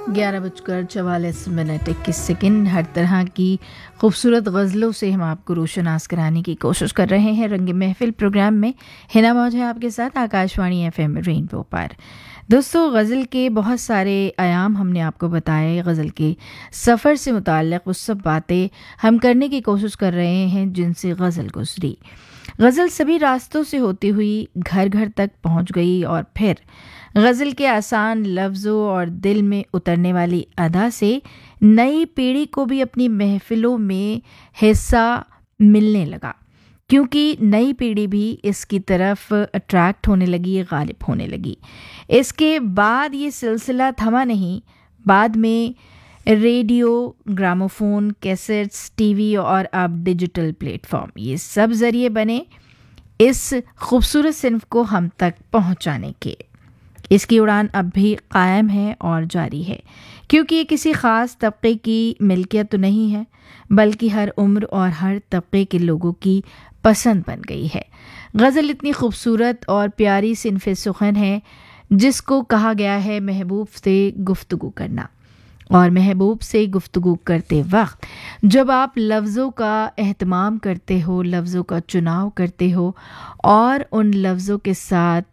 11:44 21 second. हर तरह की खूबसूरत गज़लों से हम आपको रोशनास कराने की कोशिश कर रहे हैं रंग महफिल प्रोग्राम में। हिना मौज है आपके साथ आकाशवाणी FM रेनबो पर। दोस्तों, गज़ल के बहुत सारे आयाम हमने आपको बताए। गज़ल के सफ़र से मुताल्लिक़ वो सब बातें हम करने की कोशिश कर रहे हैं जिनसे गज़ल गुज़री। गज़ल सभी रास्तों से होती हुई घर घर तक पहुंच गई और फिर गज़ल के आसान लफ्ज़ों और दिल में उतरने वाली अदा से नई पीढ़ी को भी अपनी महफ़िलों में हिस्सा मिलने लगा, क्योंकि नई पीढ़ी भी इसकी तरफ अट्रैक्ट होने लगी, गालिब होने लगी। इसके बाद ये सिलसिला थमा नहीं। बाद में रेडियो, ग्रामोफोन, कैसेट्स, टीवी और अब डिजिटल प्लेटफॉर्म, ये सब ज़रिए बने इस खूबसूरत सिन्फ को हम तक पहुंचाने के। इसकी उड़ान अब भी कायम है और जारी है, क्योंकि ये किसी ख़ास तबके की मिल्कियत तो नहीं है, बल्कि हर उम्र और हर तबके के लोगों की पसंद बन गई है। गज़ल इतनी खूबसूरत और प्यारी सिन्फ़े सुख़न है जिसको कहा गया है महबूब से गुफ्तगू करना। और महबूब से गुफ्तगू करते वक्त जब आप लफ्ज़ों का एहतमाम करते हो, लफ्ज़ों का चुनाव करते हो और उन लफ्ज़ों के साथ